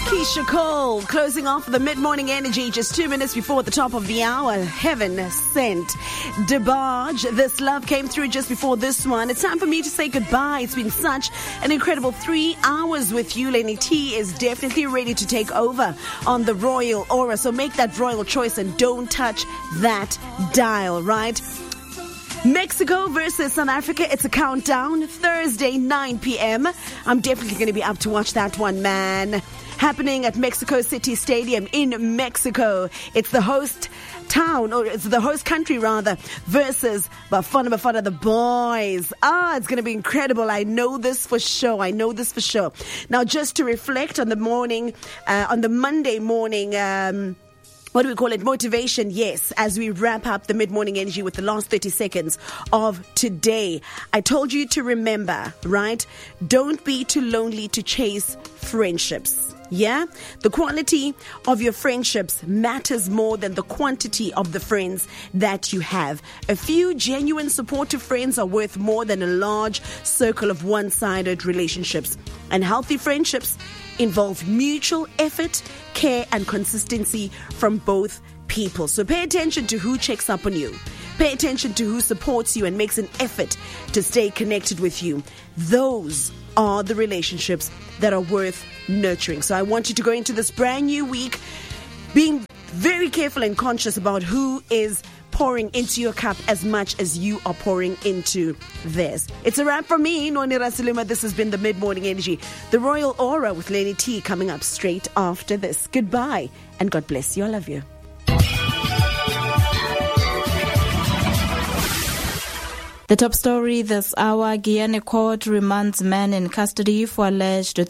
Keisha Cole closing off the mid-morning energy just 2 minutes before the top of the hour. Heaven Sent. DeBarge, This Love came through just before this one. It's time for me to say goodbye. It's been such an incredible 3 hours with you. Lenny T is definitely ready to take over on the Royal Aura. So make that royal choice and don't touch that dial, right? Mexico versus South Africa. It's a countdown. Thursday, 9 p.m. I'm definitely going to be up to watch that one, man. Happening at Mexico City Stadium in Mexico. It's the host town, or it's the host country rather, versus Bafana, the boys. It's going to be incredible. I know this for sure. Now, just to reflect on the morning, on the Monday morning, what do we call it? Motivation, yes, as we wrap up the mid-morning energy with the last 30 seconds of today. I told you to remember, right? Don't be too lonely to chase friendships. Yeah? The quality of your friendships matters more than the quantity of the friends that you have. A few genuine supportive friends are worth more than a large circle of one-sided relationships. And healthy friendships involve mutual effort, care, and consistency from both people. So pay attention to who checks up on you. Pay attention to who supports you and makes an effort to stay connected with you. Those are the relationships that are worth nurturing. So I want you to go into this brand new week being very careful and conscious about who is pouring into your cup as much as you are pouring into theirs. It's a wrap from me, Noni Rasiluma. This has been the Mid-Morning Energy, the Royal Aura with Lenny T coming up straight after this. Goodbye and God bless you. I love you. The top story this hour, Guyana court remands man in custody for alleged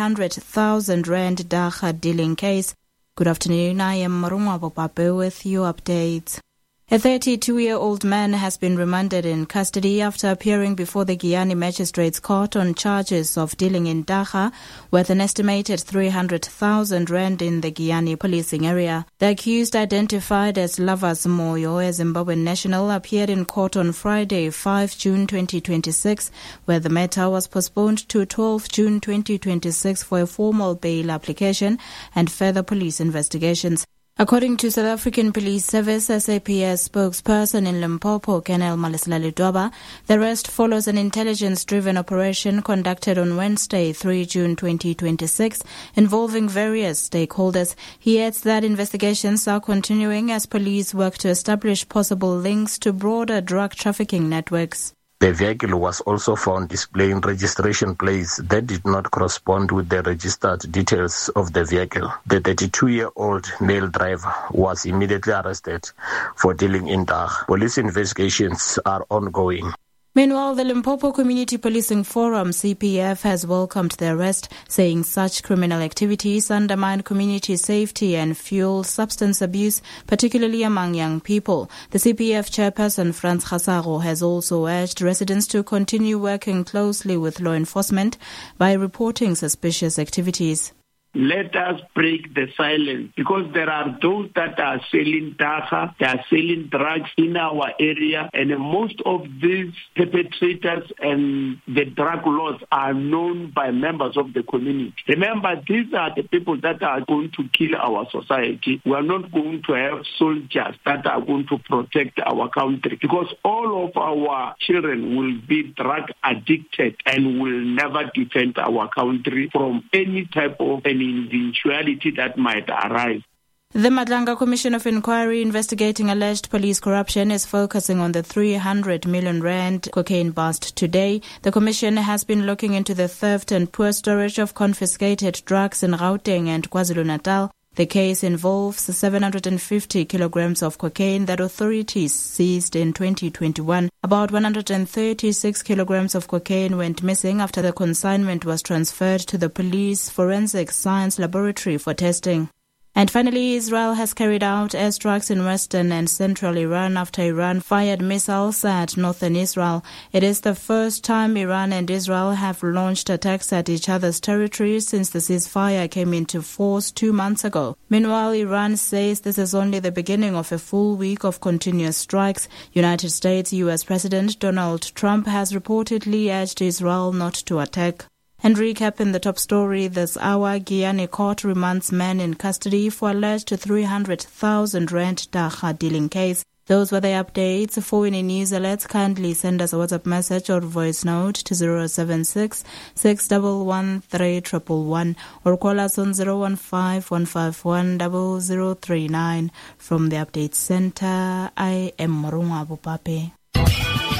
300,000 rand Dagga dealing case. Good afternoon, I am Maruma Bopape with your updates. A 32-year-old man has been remanded in custody after appearing before the Guyana Magistrates Court on charges of dealing in Dagga worth an estimated 300,000 rand in the Guyana policing area. The accused, identified as Lovers Moyo, a Zimbabwean national, appeared in court on Friday, 5 June 2026, where the matter was postponed to 12 June 2026 for a formal bail application and further police investigations. According to South African Police Service SAPS spokesperson in Limpopo, Colonel Malisilale Dwaba, the arrest follows an intelligence-driven operation conducted on Wednesday, 3 June 2026, involving various stakeholders. He adds that investigations are continuing as police work to establish possible links to broader drug trafficking networks. The vehicle was also found displaying registration plates that did not correspond with the registered details of the vehicle. The 32-year-old male driver was immediately arrested for dealing in Dagga. Police investigations are ongoing. Meanwhile, the Limpopo Community Policing Forum, CPF, has welcomed the arrest, saying such criminal activities undermine community safety and fuel substance abuse, particularly among young people. The CPF chairperson, Frans Gasago, has also urged residents to continue working closely with law enforcement by reporting suspicious activities. Let us break the silence, because there are those that are selling Dagga, they are selling drugs in our area, and most of these perpetrators and the drug lords are known by members of the community. Remember, these are the people that are going to kill our society. We are not going to have soldiers that are going to protect our country, because all of our children will be drug addicted and will never defend our country from any type of eventuality that might arise. The Madlanga Commission of Inquiry investigating alleged police corruption is focusing on the 300 million rand cocaine bust today. The commission has been looking into the theft and poor storage of confiscated drugs in Gauteng and KwaZulu-Natal. The case involves 750 kilograms of cocaine that authorities seized in 2021. About 136 kilograms of cocaine went missing after the consignment was transferred to the police forensic science laboratory for testing. And finally, Israel has carried out airstrikes in western and central Iran after Iran fired missiles at northern Israel. It is the first time Iran and Israel have launched attacks at each other's territories since the ceasefire came into force 2 months ago. Meanwhile, Iran says this is only the beginning of a full week of continuous strikes. United States U.S. President Donald Trump has reportedly urged Israel not to attack. And recapping the top story this hour, Giyani court remands man in custody for alleged 300,000 rand dagga dealing case. Those were the updates. For any news alerts, kindly send us a WhatsApp message or voice note to 076 611 3111 or call us on 015 151 0039. From the Update Center, I am Morungwa Bupape.